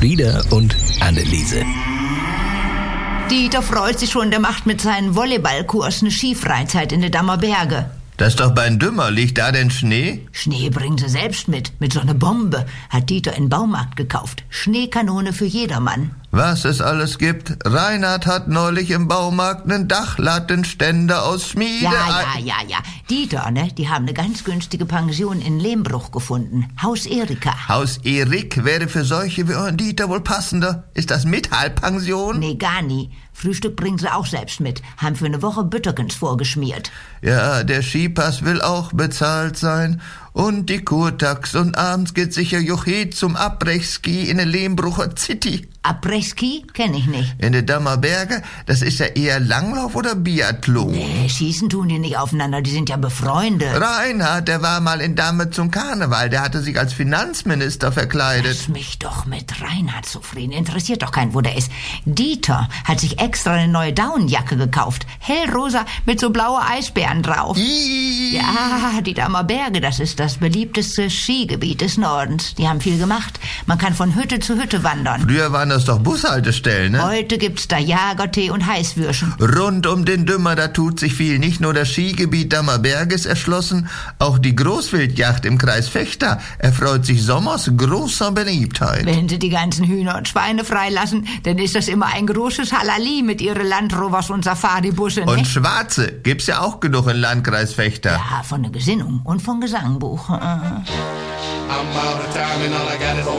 Frieda und Anneliese. Dieter freut sich schon, der macht mit seinem Volleyballkurs eine Skifreizeit in den Dammer Berge. Das ist doch beim Dümmer. Liegt da denn Schnee? Schnee bringen sie selbst mit so einer Bombe. Hat Dieter in den Baumarkt gekauft. Schneekanone für jedermann. Was es alles gibt. Reinhard hat neulich im Baumarkt einen Dachlattenständer aus Schmiede... Ja. Dieter, die haben eine ganz günstige Pension in Lehmbruch gefunden. Haus Erika. Haus Erik wäre für solche wie euren Dieter wohl passender. Ist das Mithalbpension? Nee, gar nie. Frühstück bringen sie auch selbst mit. Haben für eine Woche Bütterkens vorgeschmiert. Ja, der Skipass will auch bezahlt sein. Und die Kurtax. Und abends geht sicher Juchet zum Abbrechski in den Lehmbrucher City. Abbrechski? Kenn ich nicht. In den Dammer Berge? Das ist ja eher Langlauf oder Biathlon. Nee, schießen tun die nicht aufeinander. Die sind ja befreundet. Reinhard, der war mal in Damme zum Karneval. Der hatte sich als Finanzminister verkleidet. Lass mich doch mit Reinhard zufrieden. Interessiert doch keinen, wo der ist. Dieter hat sich extra eine neue Daunenjacke gekauft. Hellrosa mit so blaue Eisbären drauf. Ja, die Dammer Berge, das ist das beliebteste Skigebiet des Nordens. Die haben viel gemacht. Man kann von Hütte zu Hütte wandern. Früher waren das doch Bushaltestellen, ne? Heute gibt's da Jagertee und Heißwürschen. Rund um den Dümmer, da tut sich viel. Nicht nur das Skigebiet Dammer Berge ist erschlossen, auch die Großwildjacht im Kreis Vechta erfreut sich sommers großer Beliebtheit. Wenn sie die ganzen Hühner und Schweine freilassen, dann ist das immer ein großes Halali mit ihren Landrovers und Safari-Busse, ne? Und Schwarze gibt's ja auch genug im Landkreis Vechta. Ja, von der Gesinnung und vom Gesangbuch. I'm out of time and all I got is